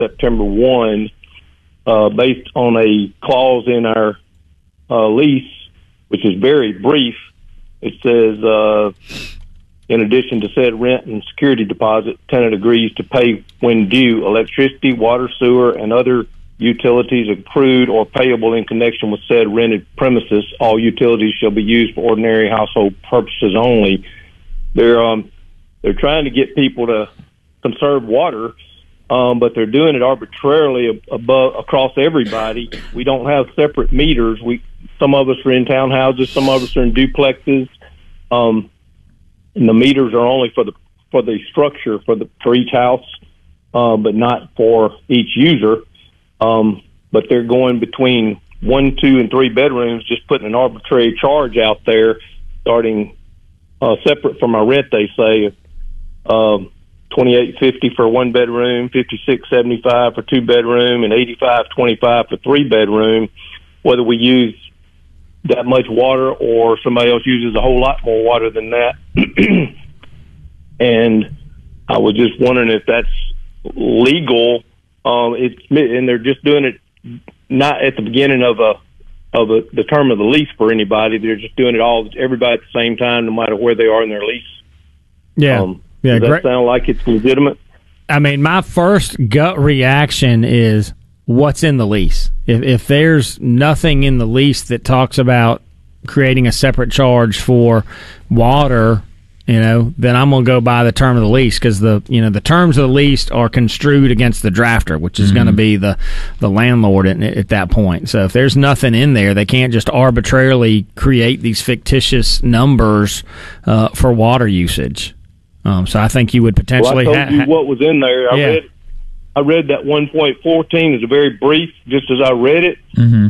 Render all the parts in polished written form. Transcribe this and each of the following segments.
September 1, based on a clause in our lease, which is very brief. It says, in addition to said rent and security deposit, tenant agrees to pay when due electricity, water, sewer, and other utilities accrued or payable in connection with said rented premises. All utilities shall be used for ordinary household purposes only. They're trying to get people to conserve water, but they're doing it arbitrarily across everybody. We don't have separate meters. Some of us are in townhouses, some of us are in duplexes, and the meters are only for the structure for each house, but not for each user. But they're going between 1, 2, and 3 bedrooms, just putting an arbitrary charge out there, starting separate from our rent. They say $28.50 for a 1 bedroom, $56.75 for 2 bedroom, and $85.25 for 3 bedroom. Whether we use that much water or somebody else uses a whole lot more water than that. And I was just wondering if that's legal. And they're just doing it not at the beginning of the term of the lease for anybody. They're just doing it everybody at the same time, no matter where they are in their lease. Yeah. Does that sound like it's legitimate? I mean, my first gut reaction is, what's in the lease? If there's nothing in the lease that talks about creating a separate charge for water, then I'm going to go by the term of the lease, because the terms of the lease are construed against the drafter, which is going to be the landlord at that point. So if there's nothing in there, they can't just arbitrarily create these fictitious numbers for water usage. So I think you would potentially I told you what was in there. I read that 1.14 is a very brief, just as I read it.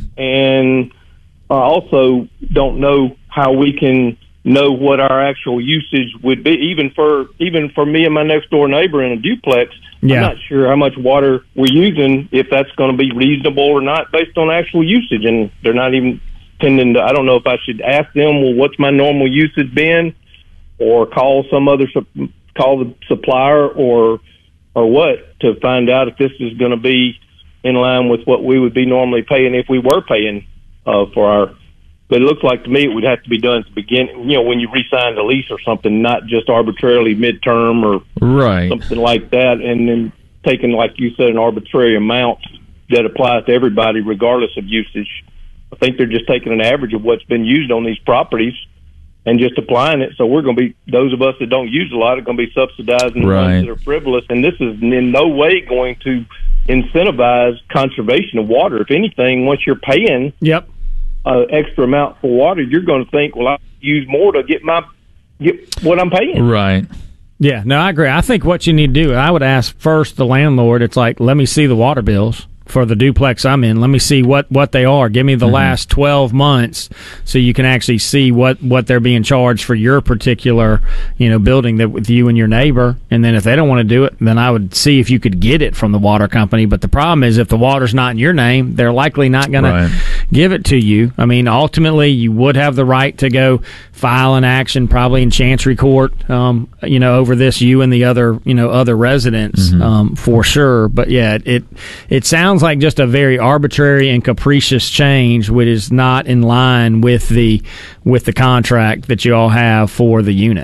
And I also don't know how we can know what our actual usage would be, even for me and my next door neighbor in a duplex. I'm not sure how much water we're using, if that's going to be reasonable or not based on actual usage. And they're not even tending to, I don't know if I should ask them, well, what's my normal usage been, or call the supplier or what, to find out if this is going to be in line with what we would be normally paying if we were paying for our. But it looks like to me it would have to be done at the beginning, when you re-sign the lease or something, not just arbitrarily midterm or something like that, and then taking, like you said, an arbitrary amount that applies to everybody regardless of usage. I think they're just taking an average of what's been used on these properties and just applying it. So we're going to be, those of us that don't use a lot are going to be subsidizing the ones that are frivolous. And this is in no way going to incentivize conservation of water. If anything, once you're paying extra amount for water, you're going to think, well, I use more to get what I'm paying. Right. Yeah, no, I agree. I think what you need to do, I would ask first the landlord, it's like, let me see the water bills for the duplex I'm in. Let me see what they are. Give me the last 12 months so you can actually see what they're being charged for your particular, building that with you and your neighbor. And then if they don't want to do it, then I would see if you could get it from the water company. But the problem is, if the water's not in your name, they're likely not going to give it to you. I mean, ultimately, you would have the right to go file an action, probably in Chancery Court, over this, you and the other residents, for sure. But yeah, it sounds like just a very arbitrary and capricious change, which is not in line with the contract that you all have for the unit.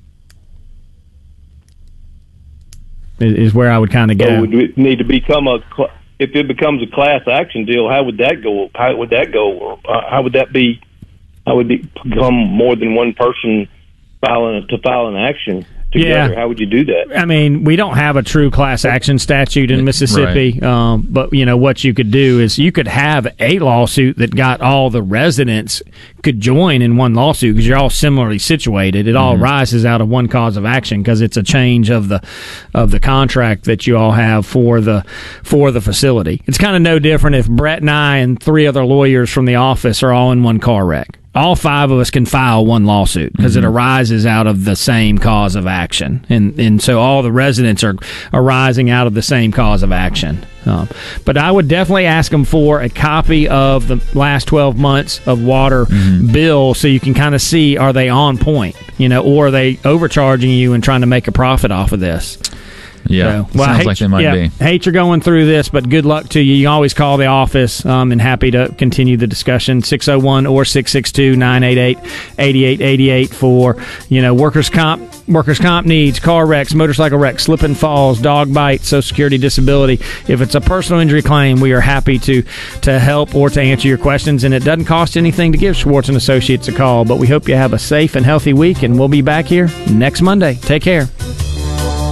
Is where I would kind of go. So would it need to become if it becomes a class action deal? How would that go? How would that go? How would that be? How would it become more than one person file an action together? How would you do that? I mean, we don't have a true class action statute in Mississippi, but what you could do is you could have a lawsuit that got all the residents could join in one lawsuit, because you're all similarly situated. It all rises out of one cause of action, because it's a change of the contract that you all have for the facility. It's kind of no different if Brett and I and 3 other lawyers from the office are all in one car wreck. All 5 of us can file one lawsuit because it arises out of the same cause of action. And so all the residents are arising out of the same cause of action. But I would definitely ask them for a copy of the last 12 months of water bill, so you can kind of see, are they on point, or are they overcharging you and trying to make a profit off of this? Yeah, so, sounds like they might be. Hate you're going through this, but good luck to you. You can always call the office, and happy to continue the discussion. 601 or 662-988-8888 for workers' comp needs, car wrecks, motorcycle wrecks, slip and falls, dog bites, Social Security disability. If it's a personal injury claim, we are happy to help or to answer your questions, and it doesn't cost anything to give Schwartz & Associates a call. But we hope you have a safe and healthy week, and we'll be back here next Monday. Take care.